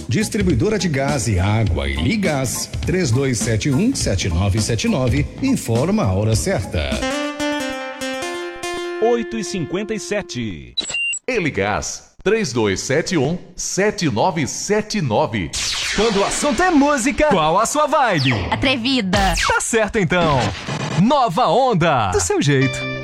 Distribuidora de gás e água e Ligás. 3271-7979. Informa a hora certa. 8h57. Eligás 3271-7979. Quando o assunto é música, qual a sua vibe? Atrevida. Tá certo então. Nova Onda. Do seu jeito.